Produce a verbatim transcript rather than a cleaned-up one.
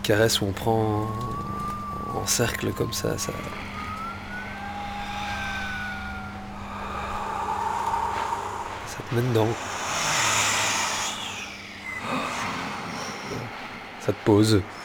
caresses où on prend en, en cercle comme ça, ça... Ça te met dedans. Ça te pose.